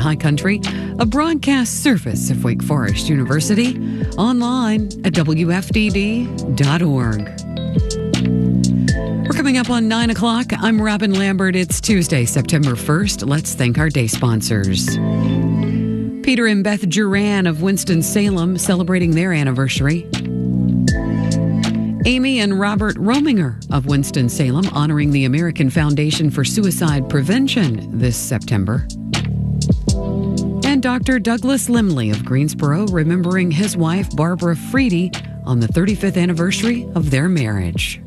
High Country, a broadcast service of Wake Forest University, online at WFDD.org. We're coming up on 9 o'clock. I'm Robin Lambert. It's Tuesday, September 1st. Let's thank our day sponsors. Peter and Beth Duran of Winston-Salem celebrating their anniversary. Amy and Robert Rominger of Winston-Salem honoring the American Foundation for Suicide Prevention this September. And Dr. Douglas Limley of Greensboro remembering his wife Barbara Freedy on the 35th anniversary of their marriage.